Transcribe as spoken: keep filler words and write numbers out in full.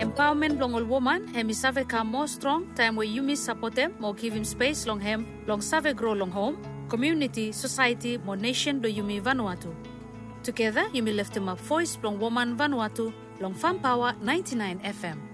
Empowerment long all woman, hemi save ka more strong, time where you miss support them, more give him space long hem, long save grow long home, community, society, more nation do you me Vanuatu. Together, you may lift him up voice long woman Vanuatu, long Farm Power ninety-nine F M.